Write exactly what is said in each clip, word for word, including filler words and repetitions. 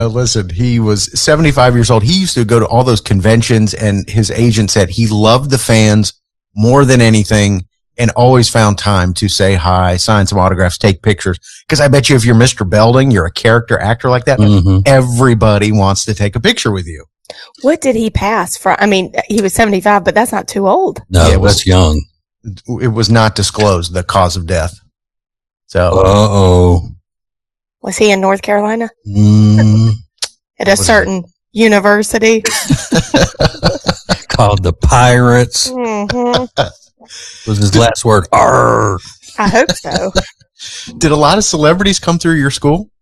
Uh, listen, he was seventy-five years old. He used to go to all those conventions, and his agent said he loved the fans more than anything and always found time to say hi, sign some autographs, take pictures. Because I bet you if you're Mister Belding, you're a character actor like that, mm-hmm. everybody wants to take a picture with you. What did he pass from? I mean, he was seventy-five, but that's not too old. No, yeah, it was, that's young. It was not disclosed, the cause of death. So, uh-oh. Was he in North Carolina? Mm. At a certain it? university? Called the Pirates. Mm-hmm. Was his last word, arr? I hope so. Did a lot of celebrities come through your school?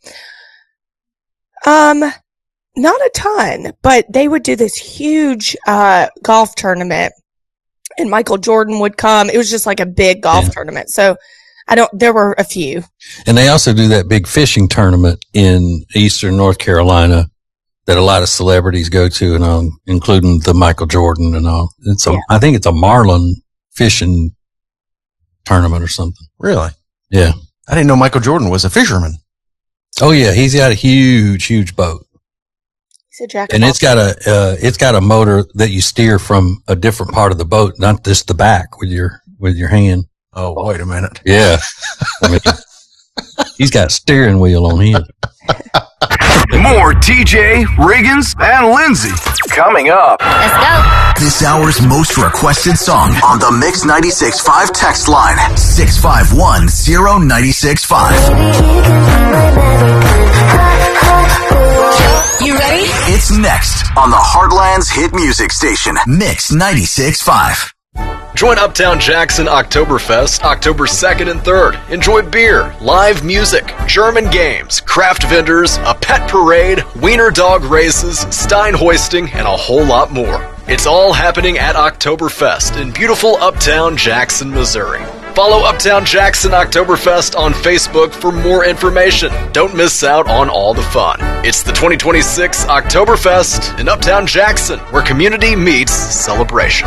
Um, not a ton, but they would do this huge uh, golf tournament, and Michael Jordan would come. It was just like a big golf yeah. tournament. So I don't, there were a few. And they also do that big fishing tournament in eastern North Carolina that a lot of celebrities go to, and all, including the Michael Jordan and all. It's a, yeah. I think it's a marlin fishing tournament or something. Really? Yeah. I didn't know Michael Jordan was a fisherman. Oh yeah. He's got a huge, huge boat. He's a jack. And it's got a, uh, it's got a motor that you steer from a different part of the boat, not just the back with your, with your hand. Oh, wait a minute. Yeah. I mean, he's got a steering wheel on him. More T J, Riggins, and Lindsay coming up. Let's go. This hour's most requested song on the Mix ninety-six point five text line. six five one zero nine six five. You ready? It's next on the Heartland's hit music station, Mix ninety-six point five. Join Uptown Jackson Oktoberfest October second and third. Enjoy beer, live music, German games, craft vendors, a pet parade, wiener dog races, Stein hoisting, and a whole lot more. It's all happening at Oktoberfest in beautiful Uptown Jackson, Missouri. Follow Uptown Jackson Oktoberfest on Facebook for more information. Don't miss out on all the fun. It's the twenty twenty-six Oktoberfest in Uptown Jackson, where community meets celebration.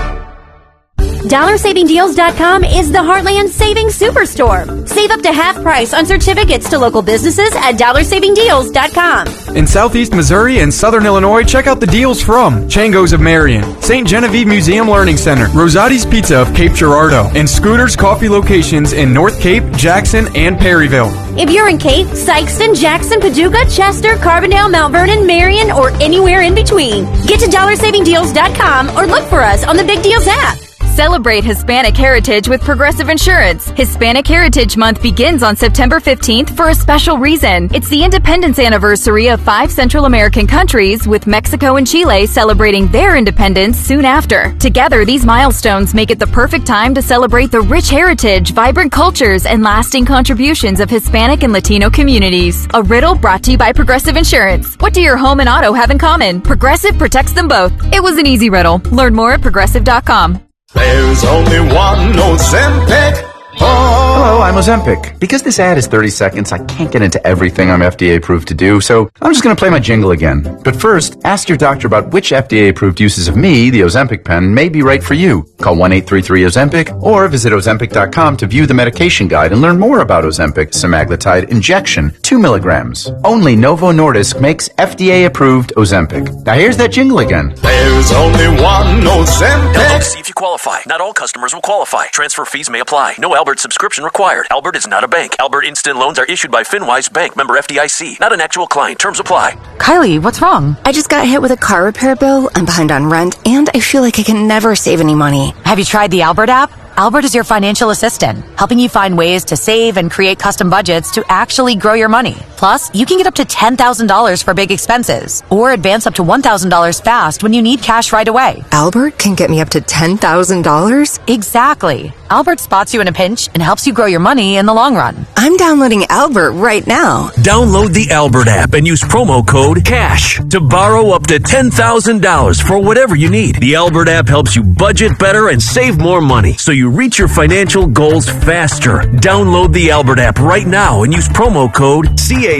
Dollar Saving Deals dot com is the Heartland Savings Superstore. Save up to half price on certificates to local businesses at Dollar Saving Deals dot com. In Southeast Missouri and Southern Illinois, check out the deals from Chango's of Marion, Saint Genevieve Museum Learning Center, Rosati's Pizza of Cape Girardeau, and Scooter's Coffee locations in North Cape, Jackson, and Perryville. If you're in Cape, Sykeston, Jackson, Paducah, Chester, Carbondale, Mount Vernon, Marion, or anywhere in between, get to Dollar Saving Deals dot com or look for us on the Big Deals app. Celebrate Hispanic Heritage with Progressive Insurance. Hispanic Heritage Month begins on September fifteenth for a special reason. It's the independence anniversary of five Central American countries, with Mexico and Chile celebrating their independence soon after. Together, these milestones make it the perfect time to celebrate the rich heritage, vibrant cultures, and lasting contributions of Hispanic and Latino communities. A riddle brought to you by Progressive Insurance. What do your home and auto have in common? Progressive protects them both. It was an easy riddle. Learn more at progressive dot com. There's only one Ozempic. Oh. Hello, I'm Ozempic. Because this ad is thirty seconds, I can't get into everything I'm F D A approved to do, so I'm just going to play my jingle again. But first, ask your doctor about which F D A approved uses of me, the Ozempic pen, may be right for you. Call one eight three three Ozempic or visit Ozempic dot com to view the medication guide and learn more about Ozempic semaglutide injection, two milligrams. Only Novo Nordisk makes F D A approved Ozempic. Now here's that jingle again. There's only one Ozempic. See if you qualify. Not all customers will qualify. Transfer fees may apply. No Albert subscription required. Albert is not a bank. Albert Instant Loans are issued by FinWise Bank, member F D I C. Not an actual client. Terms apply. Kylie, what's wrong? I just got hit with a car repair bill. I'm behind on rent, and I feel like I can never save any money. Have you tried the Albert app? Albert is your financial assistant, helping you find ways to save and create custom budgets to actually grow your money. Plus, you can get up to ten thousand dollars for big expenses, or advance up to one thousand dollars fast when you need cash right away. Albert can get me up to ten thousand dollars? Exactly. Albert spots you in a pinch and helps you grow your money in the long run. I'm downloading Albert right now. Download the Albert app and use promo code CASH to borrow up to ten thousand dollars for whatever you need. The Albert app helps you budget better and save more money, so you reach your financial goals faster. Download the Albert app right now and use promo code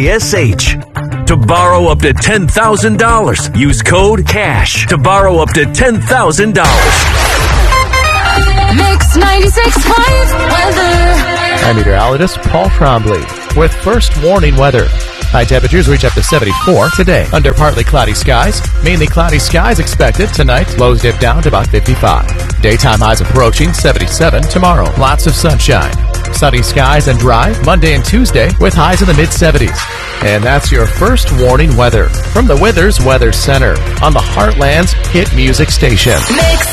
CASH to borrow up to ten thousand dollars. Use code CASH to borrow up to ten thousand dollars. Mix ninety-six point five weather. I'm meteorologist Paul Trombley with first warning weather. High temperatures reach up to seventy-four today. Under partly cloudy skies. Mainly cloudy skies expected tonight. Lows dip down to about fifty-five. Daytime highs approaching seventy-seven tomorrow. Lots of sunshine. Sunny skies and dry Monday and Tuesday with highs in the mid-seventies. And that's your first warning weather from the Withers Weather Center on the Heartland's hit music station. Mix